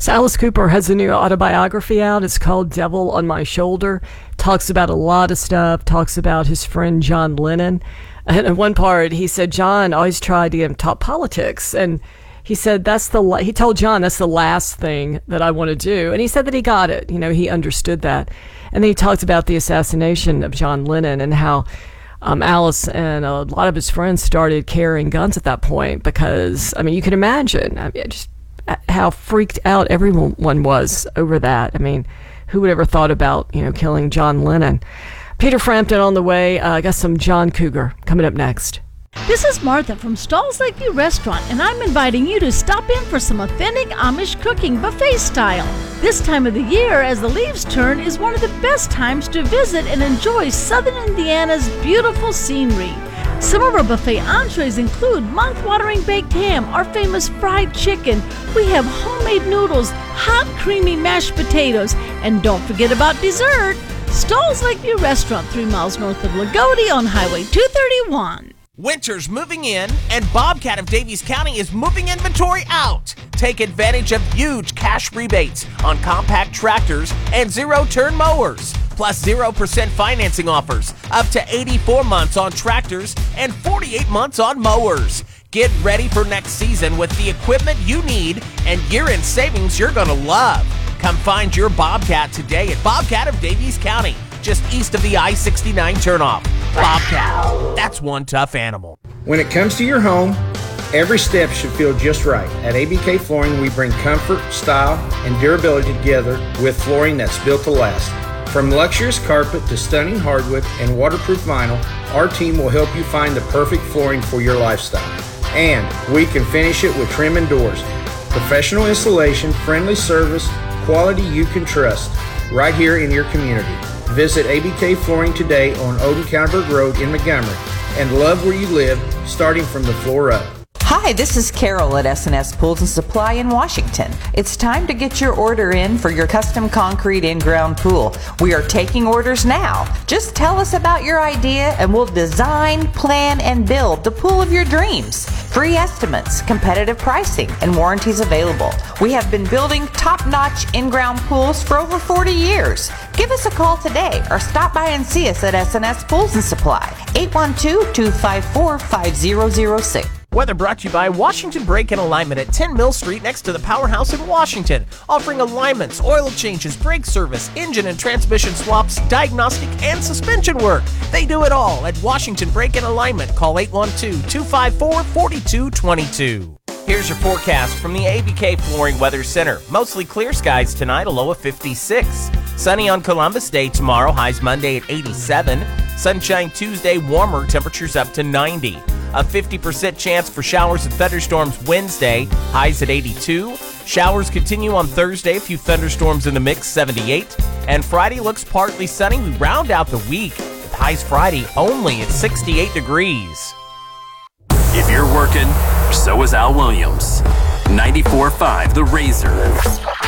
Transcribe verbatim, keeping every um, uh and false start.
So Alice Cooper has a new autobiography out. It's called Devil on My Shoulder. Talks about a lot of stuff. Talks about his friend John Lennon. And in one part, he said John always tried to get him top politics. And he said, that's the, la- he told John, that's the last thing that I want to do. And he said that he got it. You know, he understood that. And then he talked about the assassination of John Lennon and how um, Alice and a lot of his friends started carrying guns at that point because, I mean, you can imagine I mean, just how freaked out everyone was over that. I mean, who would ever thought about, you know, killing John Lennon? Peter Frampton on the way. I uh, got some John Cougar coming up next. This is Martha from Stalls Lakeview Restaurant, and I'm inviting you to stop in for some authentic Amish cooking buffet style. This time of the year, as the leaves turn, is one of the best times to visit and enjoy Southern Indiana's beautiful scenery. Some of our buffet entrees include mouth-watering baked ham, our famous fried chicken. We have homemade noodles, hot creamy mashed potatoes, and don't forget about dessert. Stalls Lakeview Restaurant, three miles north of Lagodi on Highway two thirty-one. Winter's moving in, and Bobcat of Daviess County is moving inventory out. Take advantage of huge cash rebates on compact tractors and zero-turn mowers, plus zero percent financing offers, up to eighty-four months on tractors and forty-eight months on mowers. Get ready for next season with the equipment you need and year-end savings you're going to love. Come find your Bobcat today at Bobcat of Daviess County, just east of the I sixty-nine turnoff. Bobcat, that's one tough animal. When it comes to your home, every step should feel just right. At A B K Flooring, we bring comfort, style, and durability together with flooring that's built to last. From luxurious carpet to stunning hardwood and waterproof vinyl, our team will help you find the perfect flooring for your lifestyle. And we can finish it with trim and doors. Professional installation, friendly service, quality you can trust, right here in your community. Visit A B K Flooring today on Oden-Counterberg Road in Montgomery and love where you live, starting from the floor up. Hi, this is Carol at S and S Pools and Supply in Washington. It's time to get your order in for your custom concrete in-ground pool. We are taking orders now. Just tell us about your idea and we'll design, plan, and build the pool of your dreams. Free estimates, competitive pricing, and warranties available. We have been building top-notch in-ground pools for over forty years. Give us a call today or stop by and see us at S and S Pools and Supply, eight one two, two five four, five zero zero six. Weather brought to you by Washington Brake and Alignment at ten Mill Street next to the Powerhouse in Washington, offering alignments, oil changes, brake service, engine and transmission swaps, diagnostic, and suspension work. They do it all at Washington Brake and Alignment. Call eight one two, two five four, four two two two. Here's your forecast from the A B K Flooring Weather Center. Mostly clear skies tonight, a low of fifty-six. Sunny on Columbus Day tomorrow, highs Monday at eighty-seven. Sunshine Tuesday, warmer, temperatures up to ninety. A fifty percent chance for showers and thunderstorms Wednesday, highs at eighty-two. Showers continue on Thursday, a few thunderstorms in the mix, seventy-eight. And Friday looks partly sunny. We round out the week with highs Friday only at sixty-eight degrees. If you're working, so is Al Williams. ninety-four point five The Razor.